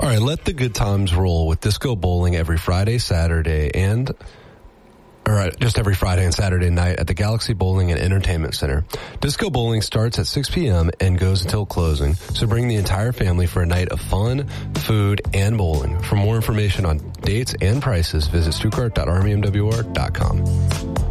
right, let the good times roll with Disco Bowling every Friday, Saturday, just every Friday and Saturday night at the Galaxy Bowling and Entertainment Center. Disco Bowling starts at 6 p.m. and goes until closing, so bring the entire family for a night of fun, food, and bowling. For more information on dates and prices, visit stuttgart.rmmwr.com.